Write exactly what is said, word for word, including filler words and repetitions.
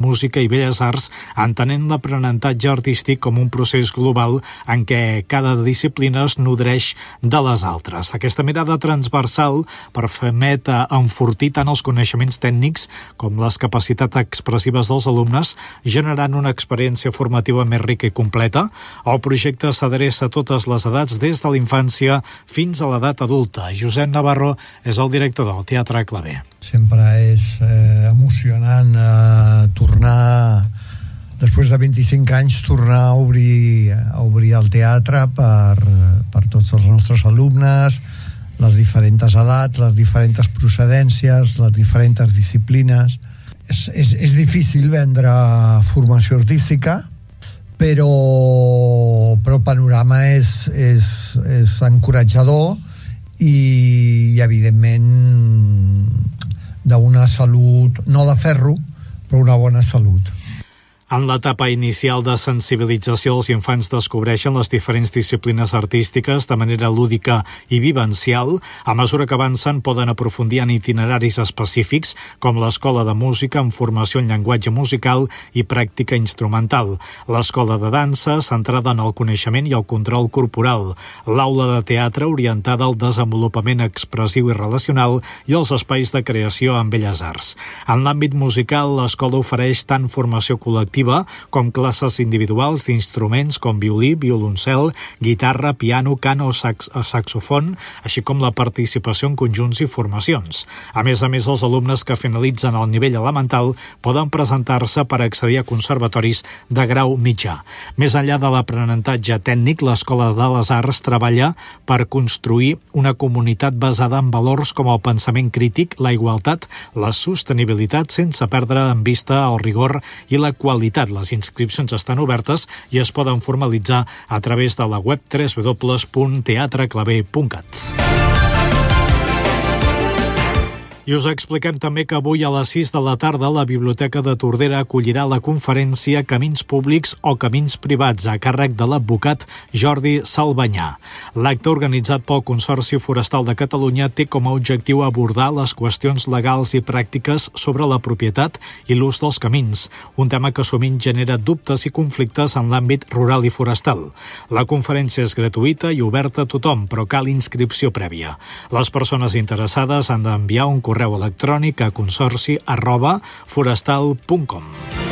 Música i Belles Arts, entenent l'aprenentatge artístic com un procés global en què cada disciplina es nodreix de les altres. Aquesta mirada transversal permet enfortir tant els coneixements tècnics com les capacitats expressives dels alumnes, generant una experiència formativa més rica i completa. El projecte s'adreça a totes les edats, des de la infància fins a l'edat adulta. Josep Navarro és el director del Teatre Clavé. Sempre és eh, emocionant eh, tornar, després de vint-i-cinc anys, tornar a obrir, a obrir el teatre per, per tots els nostres alumnes, les diferents edats, les diferents procedències, les diferents disciplines. És, és, és difícil vendre formació artística, però, però el panorama és, és, és encoratjador i, i evidentment d'una salut, no de ferro, però una bona salut. En l'etapa inicial de sensibilització, els infants descobreixen les diferents disciplines artístiques de manera lúdica i vivencial. A mesura que avancen, poden aprofundir en itineraris específics, com l'Escola de Música amb formació en llenguatge musical i pràctica instrumental, l'Escola de Dansa, centrada en el coneixement i el control corporal, l'Aula de Teatre, orientada al desenvolupament expressiu i relacional, i els espais de creació en Belles Arts. En l'àmbit musical, l'escola ofereix tant formació col·lectiva com classes individuals d'instruments com violí, violoncel, guitarra, piano, cant o sax saxofon, així com la participació en conjunts i formacions. A més a més, els alumnes que finalitzen el nivell elemental poden presentar-se per accedir a conservatoris de grau mitjà. Més enllà de l'aprenentatge tècnic, l'Escola de les Arts treballa per construir una comunitat basada en valors com el pensament crític, la igualtat, la sostenibilitat, sense perdre en vista el rigor i la qualitat. Les inscripcions estan obertes i es poden formalitzar a través de la web w w w punt teatre clavé punt cat. I us expliquem també que avui a les sis de la tarda la Biblioteca de Tordera acollirà la conferència Camins públics o camins privats a càrrec de l'advocat Jordi Salbanyà. L'acte organitzat pel Consorci Forestal de Catalunya té com a objectiu abordar les qüestions legals i pràctiques sobre la propietat i l'ús dels camins, un tema que sovint genera dubtes i conflictes en l'àmbit rural i forestal. La conferència és gratuïta i oberta a tothom, però cal inscripció prèvia. Les persones interessades han d'enviar un correu electrònic a consorci arroba forestal punt com.